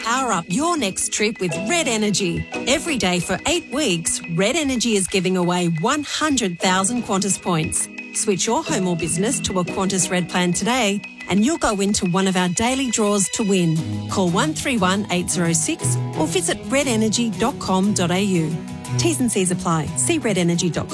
Power up your next trip with Red Energy. Every day for 8 weeks, Red Energy is giving away 100,000 Qantas points. Switch your home or business to a Qantas Red plan today and you'll go into one of our daily draws to win. Call 131 806 or visit redenergy.com.au. T's and C's apply. See redenergy.com.